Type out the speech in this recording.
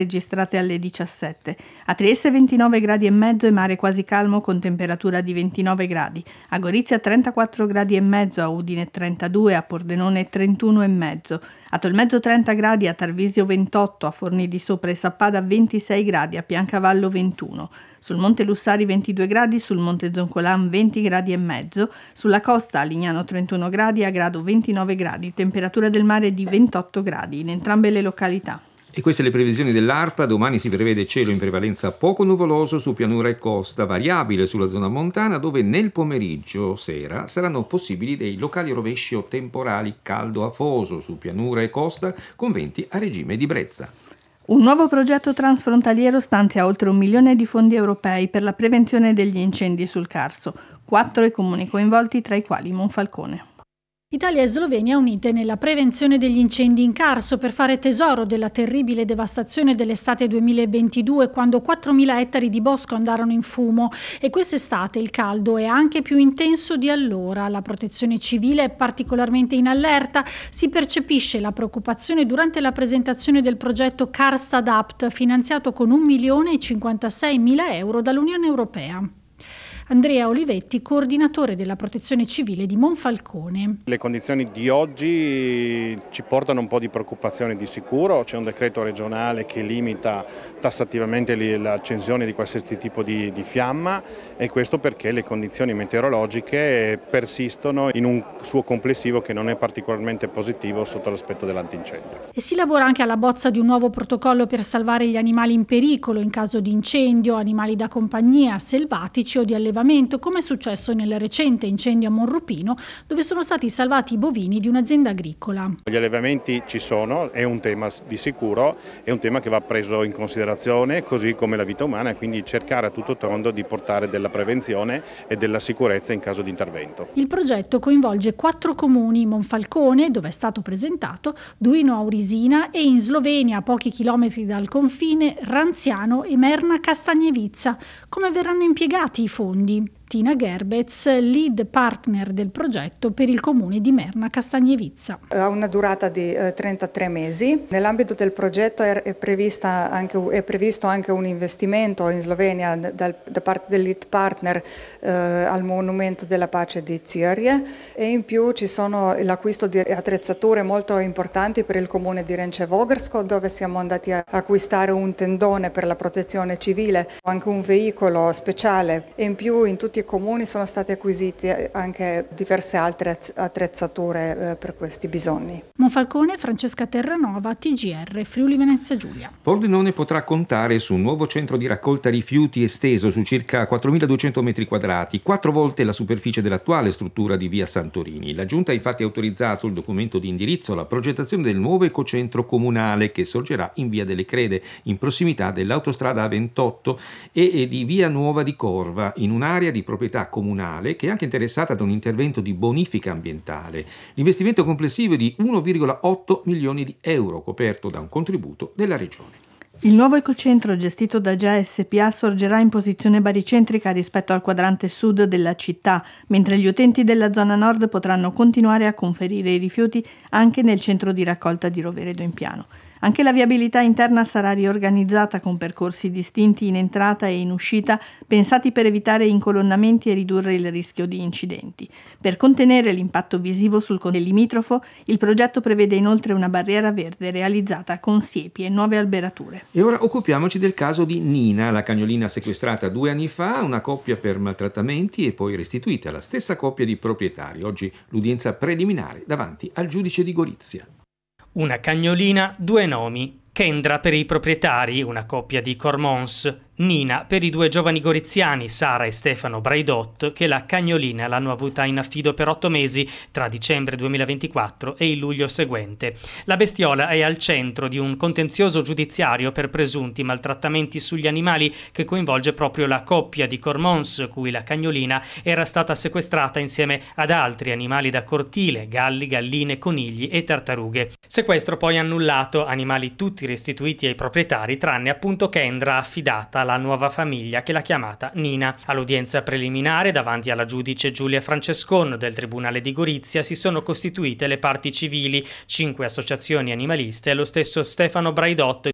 registrate alle 17. A Trieste 29 gradi e mezzo e mare quasi calmo con temperatura di 29 gradi. A Gorizia 34 gradi e mezzo, a Udine 32, a Pordenone 31 e mezzo. A Tolmezzo 30 gradi, a Tarvisio 28, a Forni di Sopra e Sappada 26 gradi, a Piancavallo 21. Sul Monte Lussari 22 gradi, sul Monte Zoncolan 20 gradi e mezzo, sulla costa a Lignano 31 gradi, a Grado 29 gradi, temperatura del mare di 28 gradi in entrambe le località. E queste le previsioni dell'ARPA. Domani si prevede cielo in prevalenza poco nuvoloso su pianura e costa, variabile sulla zona montana, dove nel pomeriggio sera saranno possibili dei locali rovesci o temporali, caldo afoso su pianura e costa, con venti a regime di brezza. Un nuovo progetto transfrontaliero stanzia oltre 1 milione di fondi europei per la prevenzione degli incendi sul Carso. 4 i comuni coinvolti, tra i quali Monfalcone. Italia e Slovenia unite nella prevenzione degli incendi in Carso per fare tesoro della terribile devastazione dell'estate 2022, quando 4.000 ettari di bosco andarono in fumo, e quest'estate il caldo è anche più intenso di allora. La protezione civile è particolarmente in allerta. Si percepisce la preoccupazione durante la presentazione del progetto Karst Adapt, finanziato con 1.056.000 euro dall'Unione Europea. Andrea Olivetti, coordinatore della protezione civile di Monfalcone. Le condizioni di oggi ci portano un po' di preoccupazione di sicuro. C'è un decreto regionale che limita tassativamente l'accensione di qualsiasi tipo di fiamma, e questo perché le condizioni meteorologiche persistono in un suo complessivo che non è particolarmente positivo sotto l'aspetto dell'antincendio. E si lavora anche alla bozza di un nuovo protocollo per salvare gli animali in pericolo in caso di incendio, animali da compagnia, selvatici o di allevamento, come è successo nel recente incendio a Monrupino, dove sono stati salvati i bovini di un'azienda agricola. Gli allevamenti ci sono, è un tema di sicuro, è un tema che va preso in considerazione, così come la vita umana, quindi cercare a tutto tondo di portare della prevenzione e della sicurezza in caso di intervento. Il progetto coinvolge 4 comuni: Monfalcone, dove è stato presentato, Duino Aurisina, e in Slovenia, a pochi chilometri dal confine, Ranziano e Merna Castagnevica. Come verranno impiegati i fondi? Tina Gerbez, lead partner del progetto per il comune di Merna Castagnevica. Ha una durata di 33 mesi. Nell'ambito del progetto è previsto anche un investimento in Slovenia da parte del lead partner al Monumento della Pace di Zirje, e in più ci sono l'acquisto di attrezzature molto importanti per il comune di Renčevogrsko, dove siamo andati a acquistare un tendone per la protezione civile, anche un veicolo speciale, e in più in tutti i comuni sono state acquisite anche diverse altre attrezzature per questi bisogni. Monfalcone, Francesca Terranova, TGR, Friuli Venezia Giulia. Pordenone potrà contare su un nuovo centro di raccolta rifiuti esteso su circa 4.200 metri quadrati, 4 volte la superficie dell'attuale struttura di via Santorini. La Giunta ha infatti autorizzato il documento di indirizzo alla progettazione del nuovo ecocentro comunale che sorgerà in via delle Crede, in prossimità dell'autostrada A28 e di via Nuova di Corva, in un'area di proprietà comunale che è anche interessata da un intervento di bonifica ambientale. L'investimento complessivo è di 1,8 milioni di euro, coperto da un contributo della Regione. Il nuovo ecocentro, gestito da GEA SpA, sorgerà in posizione baricentrica rispetto al quadrante sud della città, mentre gli utenti della zona nord potranno continuare a conferire i rifiuti anche nel centro di raccolta di Roveredo in Piano. Anche la viabilità interna sarà riorganizzata con percorsi distinti in entrata e in uscita, pensati per evitare incolonnamenti e ridurre il rischio di incidenti. Per contenere l'impatto visivo sul condominio limitrofo, il progetto prevede inoltre una barriera verde realizzata con siepi e nuove alberature. E ora occupiamoci del caso di Nina, la cagnolina sequestrata 2 anni fa, una coppia per maltrattamenti e poi restituita alla stessa coppia di proprietari. Oggi l'udienza preliminare davanti al giudice di Gorizia. Una cagnolina, 2 nomi. Kendra per i proprietari, una coppia di Cormons. Nina per i 2 giovani goriziani, Sara e Stefano Braidot, che la cagnolina l'hanno avuta in affido per 8 mesi, tra dicembre 2024 e il luglio seguente. La bestiola è al centro di un contenzioso giudiziario per presunti maltrattamenti sugli animali che coinvolge proprio la coppia di Cormons, cui la cagnolina era stata sequestrata insieme ad altri animali da cortile, galli, galline, conigli e tartarughe. Sequestro poi annullato, animali tutti restituiti ai proprietari, tranne appunto Kendra, affidata alla nuova famiglia che l'ha chiamata Nina. All'udienza preliminare davanti alla giudice Giulia Francescon del Tribunale di Gorizia si sono costituite le parti civili, 5 associazioni animaliste e lo stesso Stefano Braidot,